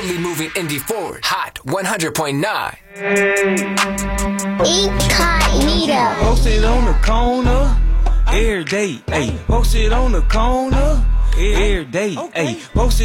totally moving indie forward. Hot 100.9. Incognito. Posted on the corner every day. Ayy, posted on the corner every day. Ayy, posted.